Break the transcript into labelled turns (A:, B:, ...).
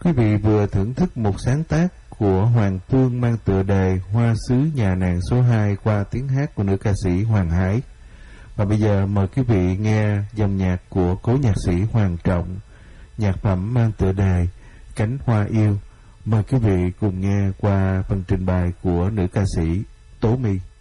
A: Quý vị vừa thưởng thức một sáng tác của Hoàng Phương mang tựa đề Hoa Sứ Nhà Nàng số 2 qua tiếng hát của nữ ca sĩ Hoàng Hải. Và bây giờ mời quý vị nghe dòng nhạc của cố nhạc sĩ Hoàng Trọng, nhạc phẩm mang tựa đề Cánh Hoa Yêu. Mời quý vị cùng nghe qua phần trình bày của nữ ca sĩ Tố My.